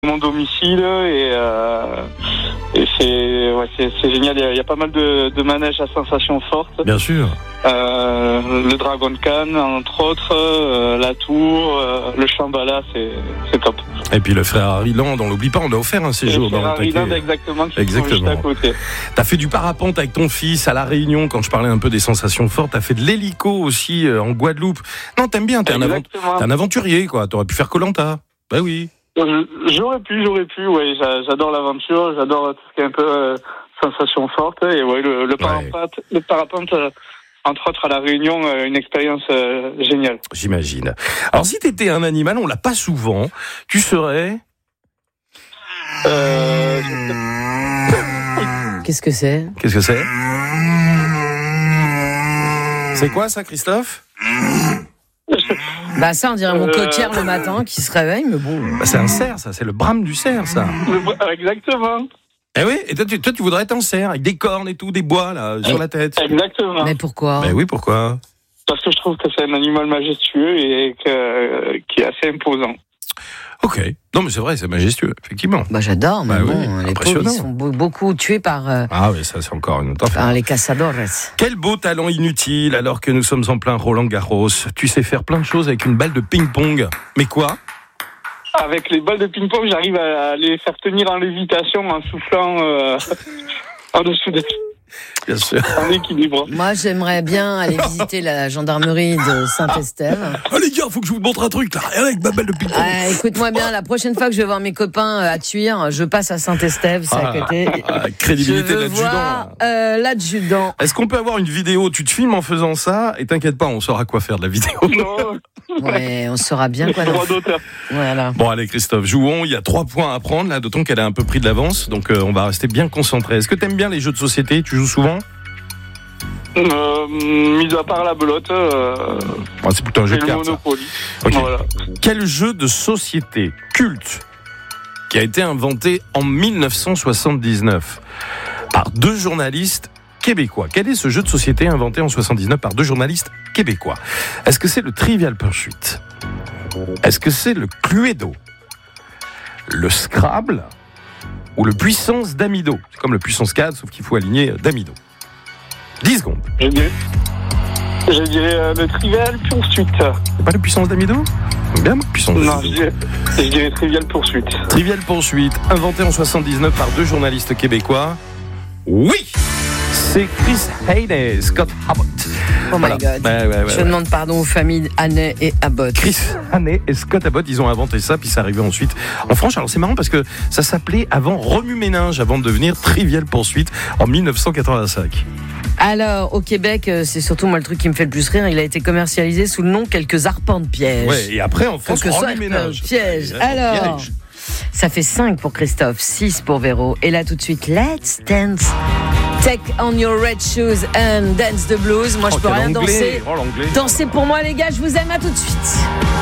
mon domicile et c'est génial. Il y a pas mal de manèges à sensations fortes. Bien sûr. Le Dragon Khan, entre autres, la Tour, le Shambhala, c'est top. Et puis le Ferrari Land, on l'oublie pas, on a offert un séjour dans le Ferrari Land, exactement, qui sont juste à côté. T'as fait du parapente avec ton fils à La Réunion, quand je parlais un peu des sensations fortes. T'as fait de l'hélico aussi en Guadeloupe. Non, t'aimes bien, t'es un aventurier, quoi. T'aurais pu faire Koh-Lanta. Bah oui. J'aurais pu, ouais. J'adore l'aventure, j'adore tout ce qui est un peu sensation forte. Et ouais, le parapente, entre autres à La Réunion, une expérience géniale. J'imagine. Alors si t'étais un animal, on l'a pas souvent, tu serais... Qu'est-ce que c'est ? C'est quoi ça, Christophe ? Bah ça, on dirait mon coquillère le matin qui se réveille, mais bon... Bah, c'est un cerf, ça, c'est le brame du cerf, ça. Exactement. Eh oui, et toi, tu voudrais être un cerf, avec des cornes et tout, des bois, là, sur la tête. Exactement. Mais pourquoi ? Ben oui, pourquoi ? Parce que je trouve que c'est un animal majestueux et qui est assez imposant. Ok. Non, mais c'est vrai, c'est majestueux, effectivement. Bah j'adore, mais oui, les pauvres, ils sont beaucoup tués par... Ah oui, ça, c'est encore une autre affaire. Par les cazadores. Quel beau talent inutile, alors que nous sommes en plein Roland-Garros. Tu sais faire plein de choses avec une balle de ping-pong. Mais quoi ? Avec les balles de ping-pong, j'arrive à les faire tenir en lévitation en soufflant en dessous des... Bien sûr. En équilibre. Moi, j'aimerais bien aller visiter la gendarmerie de Saint-Estève. Ah les gars, faut que je vous montre un truc là, avec ma balle de ping-pong. Écoute-moi bien, la prochaine fois que je vais voir mes copains à Tuire, je passe à Saint-Estève, c'est à côté. Crédibilité de l'adjudant. L'adjudant. Est-ce qu'on peut avoir une vidéo ? Tu te filmes en faisant ça et t'inquiète pas, on saura quoi faire de la vidéo. Non. Ouais, on saura bien quoi. Droit d'auteur. Voilà. Bon allez Christophe, jouons, il y a 3 points à prendre là, d'autant qu'elle a un peu pris de l'avance, donc on va rester bien concentré. Est-ce que t'aimes bien les jeux de société ? Tu joues souvent ? Mis à part la belote, c'est plutôt un jeu de cartes. Monopoly. Okay. Voilà. Quel jeu de société culte qui a été inventé en 1979 par 2 journalistes québécois ? Quel est ce jeu de société inventé en 1979 par 2 journalistes québécois ? Est-ce que c'est le Trivial Pursuit ? Est-ce que c'est le Cluedo ? Le Scrabble ? Ou le Puissance d'Amido ? C'est comme le Puissance 4, sauf qu'il faut aligner d'Amido. 10 secondes. Je dirais le Trivial Pursuit. C'est pas le Puissance d'Amido ? Bien, Puissance d'Amido. Non, je dirais Trivial Pursuit. Trivial Pursuit, inventé en 79 par 2 journalistes québécois. Oui, c'est Chris Haynes et Scott Abbott. Oh my God. Je demande pardon aux familles Hannay et Abbott. Chris Hannay et Scott Abbott, ils ont inventé ça, puis c'est arrivé ensuite en France. Alors c'est marrant parce que ça s'appelait avant Remue-Ménage, avant de devenir Trivial Pursuit en 1985. Alors, au Québec, c'est surtout moi le truc qui me fait le plus rire. Il a été commercialisé sous le nom Quelques arpents de piège. Ouais, et après en France, Remue-Ménage. Piège. Alors, ça fait 5 pour Christophe, 6 pour Véro. Et là, tout de suite, let's dance. Take on your red shoes and dance the blues. Moi, je peux rien danser. L'anglais. Dansez pour moi, les gars. Je vous aime. À tout de suite.